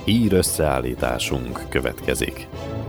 Hír összeállításunk következik.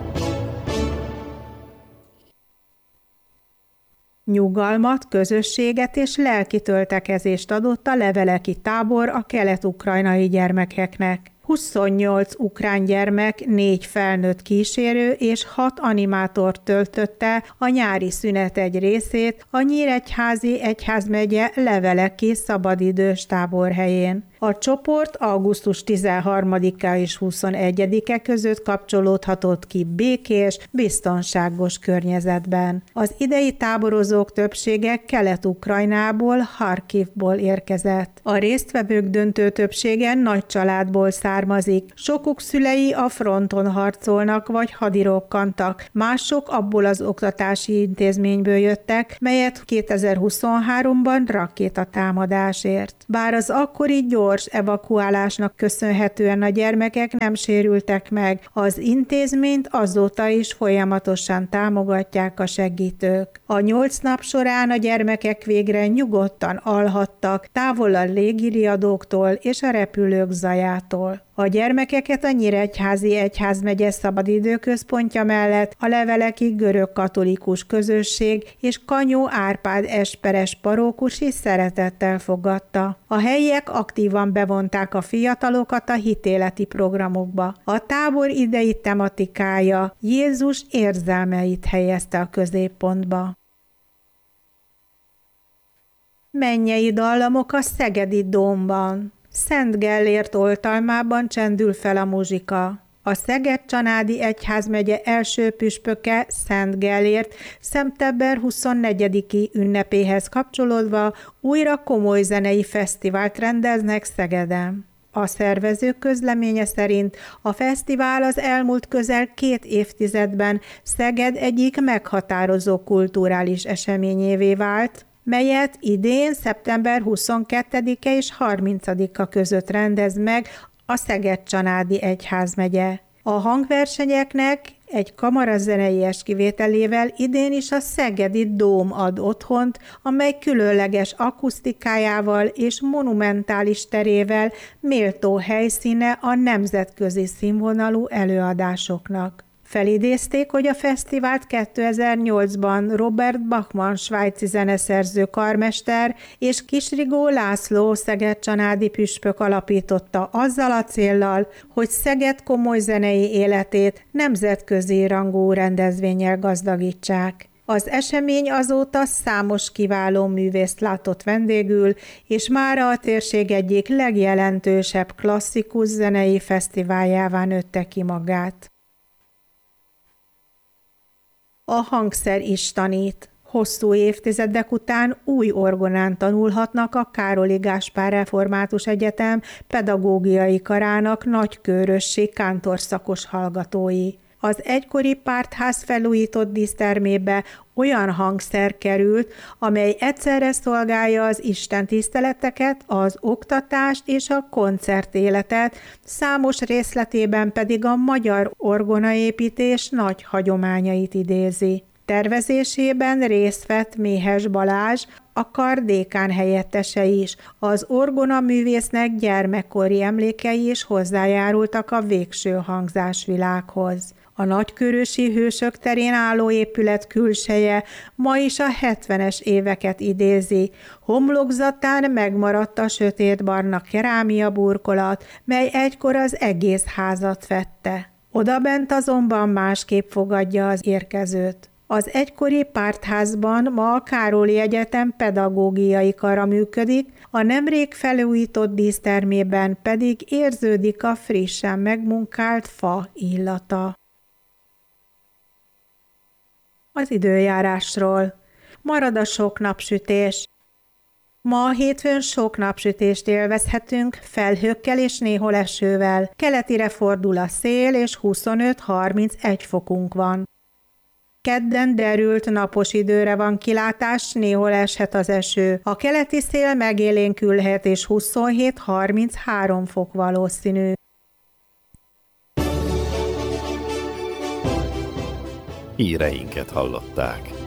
Nyugalmat, közösséget és lelki töltekezést adott a leveleki tábor a kelet-ukrajnai gyermekeknek. 28 ukrán gyermek, 4 felnőtt kísérő és 6 animátor töltötte a nyári szünet egy részét a Nyíregyházi egyházmegye leveleki szabadidős táborhelyén. A csoport augusztus 13-a és 21-e között kapcsolódhatott ki békés, biztonságos környezetben. Az idei táborozók többsége Kelet-Ukrajnából, Harkivból érkezett. A résztvevők döntő többsége nagy családból származik. Sokuk szülei a fronton harcolnak vagy hadirokkantak, mások abból az oktatási intézményből jöttek, melyet 2023-ban rakétatámadás ért. Bár az akkori gyors evakuálásnak köszönhetően a gyermekek nem sérültek meg, az intézményt azóta is folyamatosan támogatják a segítők. A 8 nap során a gyermekek végre nyugodtan alhattak, távol a légiriadóktól és a repülők zajától. A gyermekeket a Nyíregyházi egyházmegye szabadidőközpontja mellett a leveleki görög-katolikus közösség és Kanyó Árpád esperes parókus is szeretettel fogadta. A helyiek aktívan bevonták a fiatalokat a hitéleti programokba. A tábor idei tematikája Jézus érzelmeit helyezte a középpontba. Mennyei dallamok a szegedi dómban. Szent Gellért oltalmában csendül fel a muzsika. A Szeged-Csanádi egyházmegye első püspöke, Szent Gellért szeptember 24-i ünnepéhez kapcsolódva újra komoly zenei fesztivált rendeznek Szegeden. A szervezők közleménye szerint a fesztivál az elmúlt közel 2 évtizedben Szeged egyik meghatározó kulturális eseményévé vált, melyet idén szeptember 22-e és 30-a között rendez meg a Szeged-Csanádi egyházmegye. A hangversenyeknek egy kamarazeneies kivételével idén is a Szegedi Dóm ad otthont, amely különleges akusztikájával és monumentális terével méltó helyszíne a nemzetközi színvonalú előadásoknak. Felidézték, hogy a fesztivált 2008-ban Robert Bachmann svájci zeneszerző karmester és Kisrigó László szeged-csanádi püspök alapította azzal a céllal, hogy Szeged komoly zenei életét nemzetközi rangú rendezvénnyel gazdagítsák. Az esemény azóta számos kiváló művészt látott vendégül, és mára a térség egyik legjelentősebb klasszikus zenei fesztiváljává nőtte ki magát. A hangszer is tanít. Hosszú évtizedek után új orgonán tanulhatnak a Károli Gáspár Református Egyetem pedagógiai karának nagykőrössi kántorszakos hallgatói. Az egykori pártház felújított dísztermébe olyan hangszer került, amely egyszerre szolgálja az istentiszteleteket, az oktatást és a koncertéletet, számos részletében pedig a magyar orgonaépítés nagy hagyományait idézi. Tervezésében részt vett Méhes Balázs, a kar dékán helyettese is. Az orgonaművésznek gyermekkori emlékei is hozzájárultak a végső hangzásvilághoz. A nagykőrösi Hősök terén álló épület külseje ma is a 70-es éveket idézi. Homlokzatán megmaradt a sötétbarna kerámia burkolat, mely egykor az egész házat fette. Odabent azonban másképp fogadja az érkezőt. Az egykori pártházban ma a Károli Egyetem pedagógiai kara működik, a nemrég felújított dísztermében pedig érződik a frissen megmunkált fa illata. Az időjárásról. Marad a sok napsütés. Ma a hétfőn sok napsütést élvezhetünk, felhőkkel és néhol esővel. Keletire fordul a szél, és 25-31 fokunk van. Kedden derült napos időre van kilátás, néhol eshet az eső. A keleti szél megélénkülhet, és 27-33 fok valószínű. Híreinket hallották.